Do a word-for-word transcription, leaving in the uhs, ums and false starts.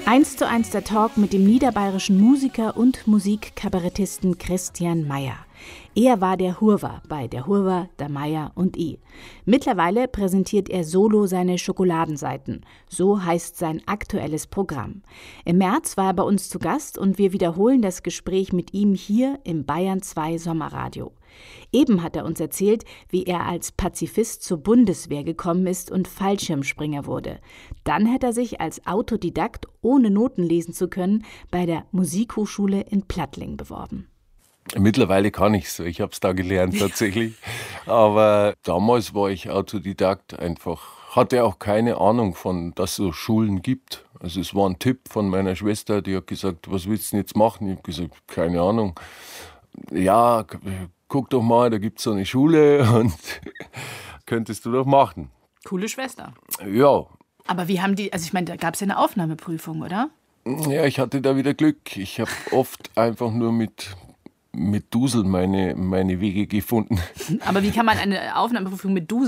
Eins zu eins der Talk mit dem niederbayerischen Musiker und Musikkabarettisten Christian Meyer. Er war der Hurwa bei der Hurwa, der Meyer und I. Mittlerweile präsentiert er solo seine Schokoladenseiten. So heißt sein aktuelles Programm. Im März war er bei uns zu Gast und wir wiederholen das Gespräch mit ihm hier im Bayern zwei Sommerradio. Eben hat er uns erzählt, wie er als Pazifist zur Bundeswehr gekommen ist und Fallschirmspringer wurde. Dann hat er sich als Autodidakt, ohne Noten lesen zu können, bei der Musikhochschule in Plattling beworben. Mittlerweile kann ich so, ich habe es da gelernt tatsächlich. Aber damals war ich Autodidakt einfach, hatte auch keine Ahnung von, dass es so Schulen gibt. Also es war ein Tipp von meiner Schwester, die hat gesagt, was willst du denn jetzt machen? Ich habe gesagt, keine Ahnung. Ja, guck doch mal, da gibt es so eine Schule und könntest du doch machen. Coole Schwester. Ja. Aber wie haben die, also ich meine, da gab es ja eine Aufnahmeprüfung, oder? Ja, ich hatte da wieder Glück. Ich habe oft einfach nur mit... mit Dusel meine, meine Wege gefunden. Aber wie kann man eine Aufnahmeprüfung mit Dusel